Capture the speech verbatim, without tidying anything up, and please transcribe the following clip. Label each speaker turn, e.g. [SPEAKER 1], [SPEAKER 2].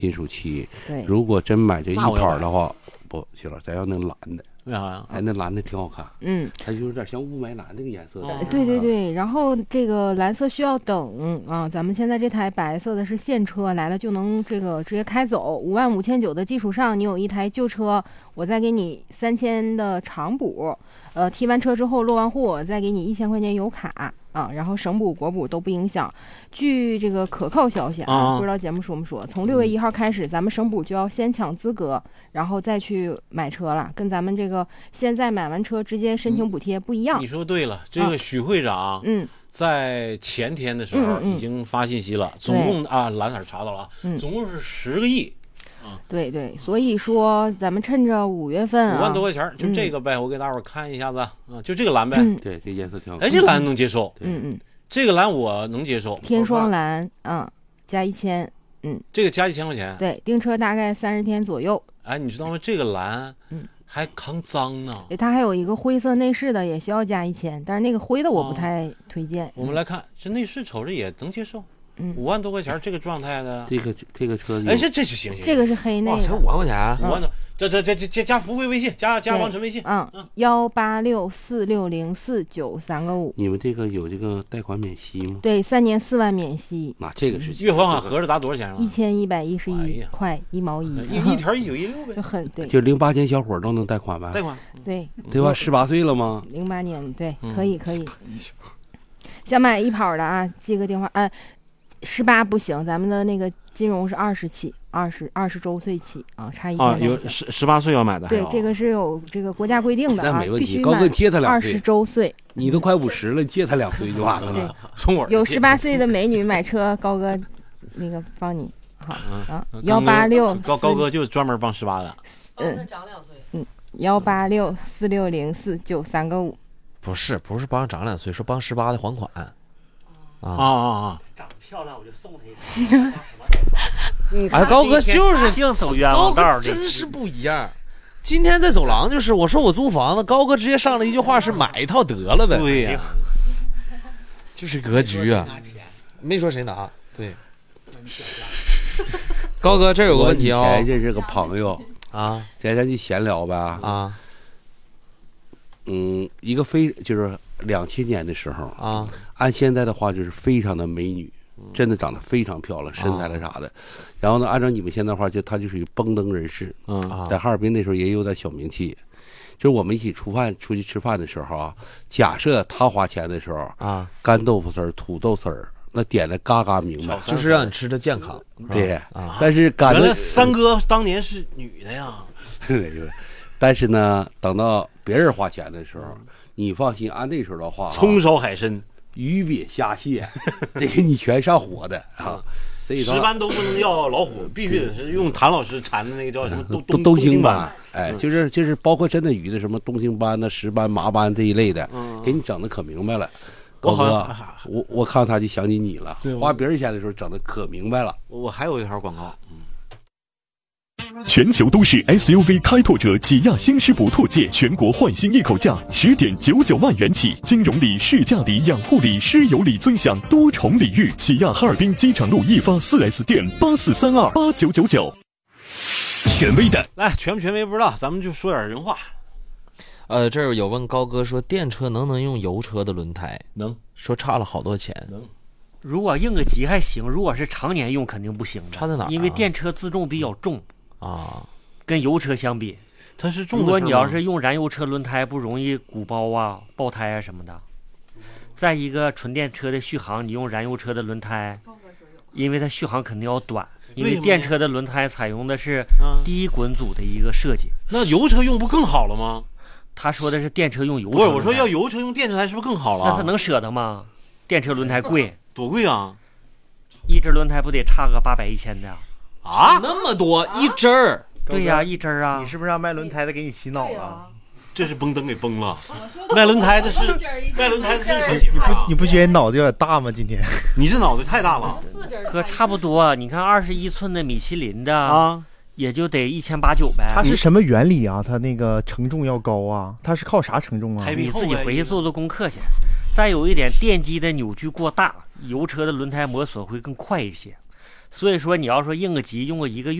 [SPEAKER 1] 金属漆。
[SPEAKER 2] 对，
[SPEAKER 1] 如果真买这一跑的话，不，徐老师，咱要那蓝的。
[SPEAKER 3] 为啥呀？
[SPEAKER 1] 哎，那蓝的挺好看，
[SPEAKER 2] 嗯，
[SPEAKER 1] 它有点像雾霾蓝那个颜色的。
[SPEAKER 2] 呃对对对，然后这个蓝色需要等啊，咱们现在这台白色的是现车，来了就能这个直接开走，五万五千九的基础上，你有一台旧车，我再给你三千的长补，呃，提完车之后落完户，我再给你一千块钱油卡。啊，然后省补国补都不影响。据这个可靠消息啊，啊不知道节目说没说，从六月一号开始，咱们省补就要先抢资格，然后再去买车了，跟咱们这个现在买完车直接申请补贴不一样。
[SPEAKER 3] 嗯、你说对了，这个许会长，嗯，在前天的时候已经发信息了，嗯嗯嗯总共啊，蓝色查到了啊，嗯、总共是十个亿。
[SPEAKER 2] 啊，对对，所以说咱们趁着五月份啊，
[SPEAKER 3] 五万多块钱，就这个呗，嗯、我给大伙儿看一下子啊，就这个蓝呗，
[SPEAKER 2] 嗯、
[SPEAKER 1] 对，这颜色挺好。
[SPEAKER 3] 哎，这蓝能接受，
[SPEAKER 2] 嗯嗯，
[SPEAKER 3] 这个蓝我能接受，
[SPEAKER 2] 天霜蓝啊，加一千，嗯，
[SPEAKER 3] 这个加一千块钱，
[SPEAKER 2] 对，订车大概三十天左右。
[SPEAKER 3] 哎，你知道吗？这个蓝，嗯，还抗脏呢。
[SPEAKER 2] 对，它还有一个灰色内饰的，也需要加一千，但是那个灰的我不太推荐。哦、
[SPEAKER 3] 我们来看，这内饰瞅着也能接受。
[SPEAKER 2] 嗯，
[SPEAKER 3] 五万多块钱这个状态的，
[SPEAKER 1] 这个这个车，
[SPEAKER 3] 哎，这这是行行，
[SPEAKER 2] 这个是黑内的，
[SPEAKER 4] 才五万块钱，
[SPEAKER 3] 五万多，这这这这加富贵微信，加加王晨微信，
[SPEAKER 2] 嗯嗯，幺八六四六零四九三个五。
[SPEAKER 1] 你们这个有这个贷款免息吗？
[SPEAKER 2] 对，三年四万免息。
[SPEAKER 1] 那这个是
[SPEAKER 3] 月还款合着达多少钱啊？
[SPEAKER 2] 一千一百一十一块一毛一，
[SPEAKER 3] 一一条一九一六呗，
[SPEAKER 2] 就很对，
[SPEAKER 1] 就零八年小伙都能贷款呗？
[SPEAKER 3] 贷款，
[SPEAKER 2] 对
[SPEAKER 1] 对吧？十八岁了吗？
[SPEAKER 2] 零八年，对，可以可以。想买一跑的啊，记个电话啊。十八不行，咱们的那个金融是二十起，二十二十周岁起啊，差一点。
[SPEAKER 3] 啊，有十十八岁要买的。
[SPEAKER 2] 对，这个是有这个国家规定的啊，
[SPEAKER 1] 那没问题。
[SPEAKER 2] 高
[SPEAKER 1] 哥借他两岁，
[SPEAKER 2] 二十周岁。
[SPEAKER 1] 你都快五十了，借他两岁就完了嘛。
[SPEAKER 3] 从我
[SPEAKER 2] 有十八岁的美女买车，高哥那个帮你好啊，幺八六
[SPEAKER 3] 高高哥就专门帮十八的。
[SPEAKER 2] 嗯，长两岁。嗯，幺八六四六零四九三个五。
[SPEAKER 4] 不是不是帮长两岁，是帮十八的还款。
[SPEAKER 3] 啊啊啊！
[SPEAKER 5] 长得漂亮，我就送她一个。
[SPEAKER 4] 哎，高哥就是
[SPEAKER 5] 净走冤
[SPEAKER 4] 枉
[SPEAKER 5] 道，
[SPEAKER 4] 真是不一样。今天在走廊就是，我说我租房子，高哥直接上了一句话是买一套得了呗。
[SPEAKER 3] 对呀、啊，
[SPEAKER 4] 就是格局啊。没说谁拿，对。高哥，这有个问题啊、哦。
[SPEAKER 1] 以前认识个朋友
[SPEAKER 4] 啊，
[SPEAKER 1] 今天就闲聊呗
[SPEAKER 4] 啊。
[SPEAKER 1] 嗯，一个非就是两千年的时候
[SPEAKER 4] 啊，
[SPEAKER 1] 按现在的话就是非常的美女，真的长得非常漂亮，身材了啥的。啊、然后呢，按照你们现在的话，就她就属于蹦灯人士。
[SPEAKER 4] 嗯，
[SPEAKER 1] 在哈尔滨那时候也有点小名气。就是我们一起出饭出去吃饭的时候啊，假设他花钱的时候
[SPEAKER 4] 啊，
[SPEAKER 1] 干豆腐丝儿、土豆丝儿，那点的嘎嘎明白，
[SPEAKER 4] 就是让你吃的健康。
[SPEAKER 1] 对
[SPEAKER 4] 啊，
[SPEAKER 1] 但是干
[SPEAKER 3] 的三哥当年是女的呀。
[SPEAKER 1] 但是呢，等到别人花钱的时候，你放心，按那时候的话，
[SPEAKER 3] 葱烧海参、
[SPEAKER 1] 鱼鳖虾蟹，这个你全上火的啊。所以
[SPEAKER 3] 石斑都不能要老虎，必须得是用谭老师缠的那个叫什么东
[SPEAKER 1] 东东星斑，哎，就是就是包括真的鱼的什么东星斑呐、石斑、麻斑这一类的，给你整的可明白了。高哥，我我看他就想起你了，花别人钱的时候整的可明白了。
[SPEAKER 3] 我还有一条广告。
[SPEAKER 6] 全球都市 S U V 开拓者起亚新势补拓界全国换新一口价十点九九万元起，金融礼、试驾礼、养护礼、师友礼尊享多重礼遇。起亚哈尔滨机场路一发 四 S 店八四三二八九九九。权威的，
[SPEAKER 3] 来权不权威不知道，咱们就说点人话。
[SPEAKER 4] 呃，这儿有问高哥说，电车能不能用油车的轮胎？
[SPEAKER 3] 能，
[SPEAKER 4] 说差了好多钱。
[SPEAKER 3] 能。
[SPEAKER 5] 如果应个急还行，如果是常年用肯定不行的。
[SPEAKER 4] 差在哪儿、啊？
[SPEAKER 5] 因为电车自重比较重。
[SPEAKER 4] 啊，
[SPEAKER 5] 跟油车相比，
[SPEAKER 3] 它是重的。
[SPEAKER 5] 如果你要是用燃油车轮胎，不容易鼓包啊、爆胎啊什么的。再一个，纯电车的续航，你用燃油车的轮胎，因为它续航肯定要短，因为电车的轮胎采用的是低滚阻的一个设计。
[SPEAKER 3] 那油车用不更好了吗？
[SPEAKER 5] 他说的是电车用油车，
[SPEAKER 3] 不是我说要油车用电车胎是不是更好了？
[SPEAKER 5] 那他能舍得吗？电车轮胎贵，
[SPEAKER 3] 多贵啊！
[SPEAKER 5] 一只轮胎不得差个八百一千的？
[SPEAKER 3] 啊，
[SPEAKER 4] 那么多一针儿，
[SPEAKER 5] 对呀，一针啊！
[SPEAKER 7] 你是不是让卖轮胎的给你洗脑了？
[SPEAKER 3] 这是崩灯给崩了。卖轮胎的是卖轮胎的是手
[SPEAKER 7] 你不你不觉得脑子有点大吗？今天
[SPEAKER 3] 你这脑子太大了。
[SPEAKER 5] 可差不多，你看二十一寸的米其林的
[SPEAKER 3] 啊，
[SPEAKER 5] 也就得一千八九呗。
[SPEAKER 7] 它是什么原理啊？它那个承重要高啊？它是靠啥承重啊？
[SPEAKER 5] 你自己回去做做功课去。再有一点，电机的扭矩过大，油车的轮胎磨损会更快一些。 所以说你要说应个急用个一个月。